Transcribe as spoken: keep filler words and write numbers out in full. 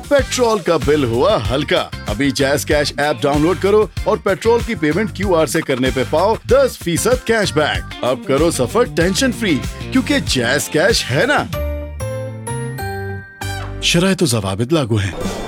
Petrol का bill हुआ हल्का। अभी जैस कैश ऐप डाउनलोड करो और पेट्रोल की पेमेंट क्यू आर से करने पे पाओ दस फीसद कैश बैक। अब करो सफर टेंशन फ्री, क्योंकि जैस कैश है ना। शरायत तो ज़वाबित लागू है।